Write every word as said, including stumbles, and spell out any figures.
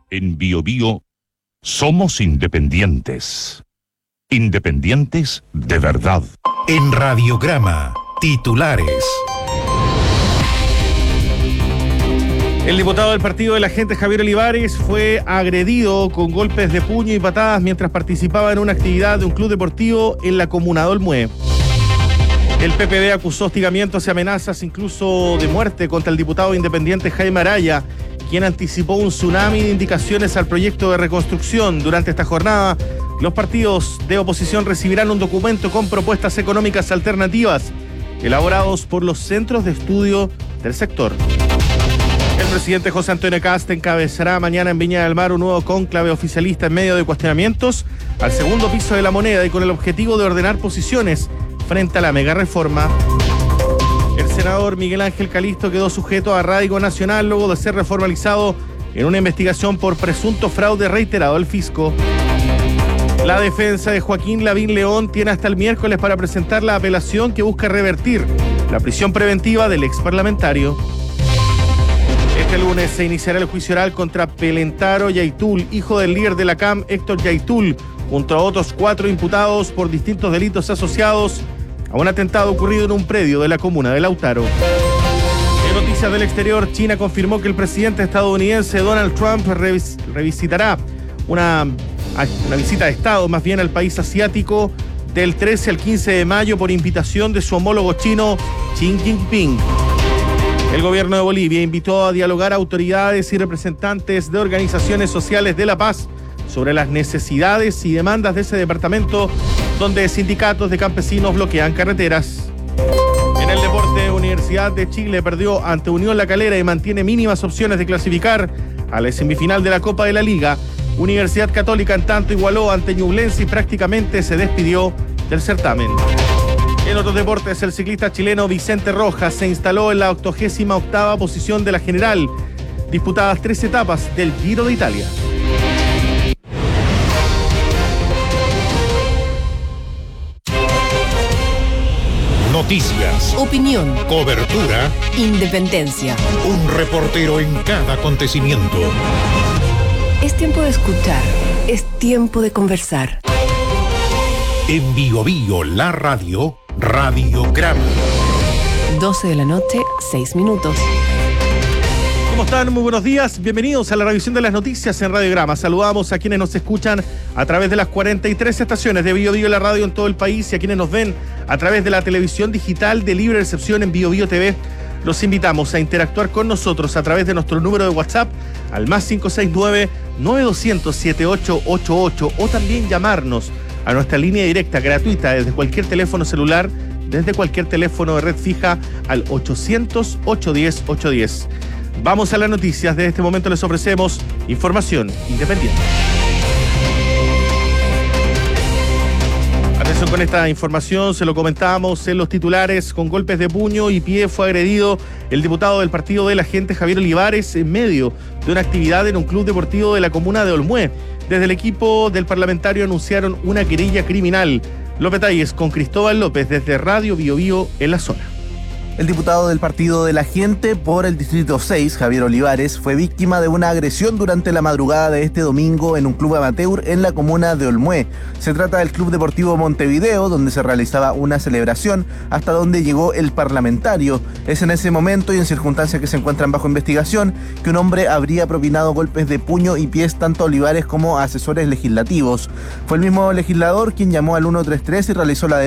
En Bio Bio somos independientes. Independientes de verdad. En Radiograma, titulares. El diputado del partido de la gente, Javier Olivares, fue agredido con golpes de puño y patadas mientras participaba en una actividad de un club deportivo en la comuna de Olmué. El P P D acusó hostigamientos y amenazas, incluso de muerte, contra el diputado independiente Jaime Araya, quien anticipó un tsunami de indicaciones al proyecto de reconstrucción. Durante esta jornada, los partidos de oposición recibirán un documento con propuestas económicas alternativas, elaborados por los centros de estudio del sector. El presidente José Antonio Kast encabezará mañana en Viña del Mar un nuevo cónclave oficialista en medio de cuestionamientos al segundo piso de la moneda y con el objetivo de ordenar posiciones frente a la mega reforma. El senador Miguel Ángel Calisto quedó sujeto a arraigo nacional luego de ser reformalizado en una investigación por presunto fraude reiterado al fisco. La defensa de Joaquín Lavín León tiene hasta el miércoles para presentar la apelación que busca revertir la prisión preventiva del exparlamentario. Este lunes se iniciará el juicio oral contra Pelentaro Yaitul, hijo del líder de la C A M, Héctor Yaitul, junto a otros cuatro imputados por distintos delitos asociados a un atentado ocurrido en un predio de la comuna de Lautaro. En noticias del exterior, China confirmó que el presidente estadounidense Donald Trump revis- revisitará una, una visita de Estado, más bien al país asiático, del trece al quince de mayo por invitación de su homólogo chino Xi Jinping. El gobierno de Bolivia invitó a dialogar a autoridades y representantes de organizaciones sociales de la paz sobre las necesidades y demandas de ese departamento, donde sindicatos de campesinos bloquean carreteras. En el deporte, Universidad de Chile perdió ante Unión La Calera y mantiene mínimas opciones de clasificar a la semifinal de la Copa de la Liga. Universidad Católica, en tanto, igualó ante Ñublense y prácticamente se despidió del certamen. En otros deportes, el ciclista chileno Vicente Rojas se instaló en la octogésima octava posición de la general, disputadas tres etapas del Giro de Italia. Noticias, opinión, cobertura, independencia. Un reportero en cada acontecimiento. Es tiempo de escuchar, es tiempo de conversar. En Bio Bio, la radio, Radiograma. doce de la noche, seis minutos. ¿Cómo están? Muy buenos días. Bienvenidos a la revisión de las noticias en Radiograma. Saludamos a quienes nos escuchan a través de las cuarenta y tres estaciones de Bio Bio la radio en todo el país y a quienes nos ven a través de la televisión digital de libre recepción en Bio Bio T V. Los invitamos a interactuar con nosotros a través de nuestro número de WhatsApp al más cinco seis nueve, nueve dos cero cero, siete ocho ocho ocho o también llamarnos a nuestra línea directa gratuita desde cualquier teléfono celular, desde cualquier teléfono de red fija al ochocientos, ochocientos diez, ochocientos diez. Vamos a las noticias. De este momento les ofrecemos información independiente. Atención con esta información, se lo comentábamos en los titulares. Con golpes de puño y pie fue agredido el diputado del partido de la gente, Javier Olivares, en medio de una actividad en un club deportivo de la comuna de Olmué. Desde el equipo del parlamentario anunciaron una querella criminal. Los detalles con Cristóbal López desde Radio Bio Bio en la zona. El diputado del Partido de la Gente por el Distrito seis, Javier Olivares, fue víctima de una agresión durante la madrugada de este domingo en un club amateur en la comuna de Olmué. Se trata del Club Deportivo Montevideo, donde se realizaba una celebración hasta donde llegó el parlamentario. Es en ese momento y en circunstancias que se encuentran bajo investigación que un hombre habría propinado golpes de puño y pies tanto a Olivares como a asesores legislativos. Fue el mismo legislador quien llamó al ciento treinta y tres y realizó la